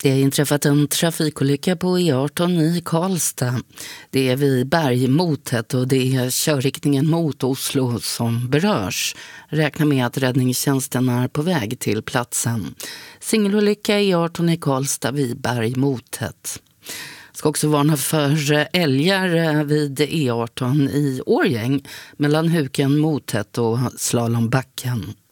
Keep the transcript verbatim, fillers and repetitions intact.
Det har inträffat en trafikolycka på E arton i Karlstad. Det är vid Bergmotet och det är körriktningen mot Oslo som berörs. Räknar med att räddningstjänsten är på väg till platsen. Singelolycka E arton i Karlstad vid Bergmotet. Ska också varna för älgar vid E arton i Årgäng mellan Huken, Motet och Slalombacken.